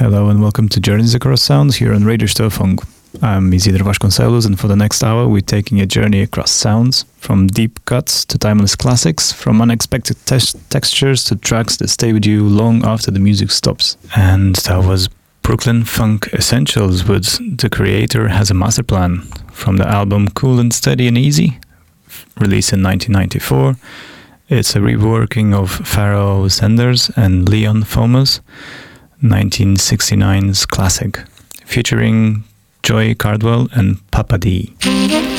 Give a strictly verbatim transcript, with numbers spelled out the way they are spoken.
Hello and welcome to Journeys Across Sounds here on Radio Störfunk. I'm Isidro Vasconcelos, and for the next hour we're taking a journey across sounds, from deep cuts to timeless classics, from unexpected te- textures to tracks that stay with you long after the music stops. And that was Brooklyn Funk Essentials with The Creator Has a Master Plan from the album Cool and Steady and Easy, released in nineteen ninety-four. It's a reworking of Pharoah Sanders and Leon Thomas, nineteen sixty-nine's classic, featuring Joy Cardwell and Papa D.